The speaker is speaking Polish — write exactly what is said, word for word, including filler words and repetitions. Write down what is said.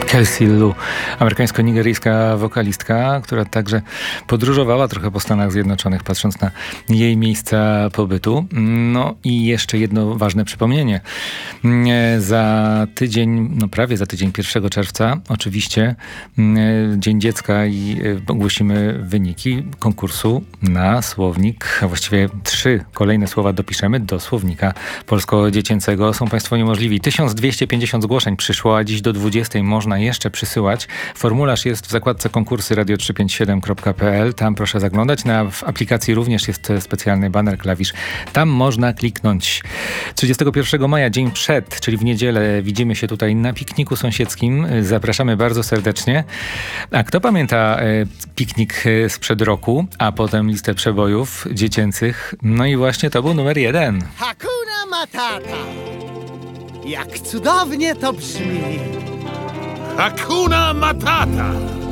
Kelsey Lu, amerykańsko-nigeryjska wokalistka, która także podróżowała trochę po Stanach Zjednoczonych, patrząc na jej miejsca pobytu. No i jeszcze jedno ważne przypomnienie. Za tydzień, no prawie za tydzień, pierwszego czerwca, oczywiście Dzień Dziecka i ogłosimy wyniki konkursu na słownik, a właściwie trzy kolejne słowa dopiszemy do słownika polsko-dziecięcego. Są Państwo niemożliwi. tysiąc dwieście pięćdziesiąt zgłoszeń przyszło, a dziś do dwudziestej można jeszcze przysyłać. Formularz jest w zakładce konkursy radio trzysta pięćdziesiąt siedem kropka p l. Tam proszę zaglądać. Na, w aplikacji również jest specjalny baner, klawisz. Tam można kliknąć. trzydziestego pierwszego maja, dzień przed, czyli w niedzielę, widzimy się tutaj na pikniku sąsiedzkim. Zapraszamy bardzo serdecznie. A kto pamięta e, piknik sprzed roku, a potem listę przebojów dziecięcych? No i właśnie to był numer jeden. Hakuna Matata. Jak cudownie to brzmi. Hakuna Matata!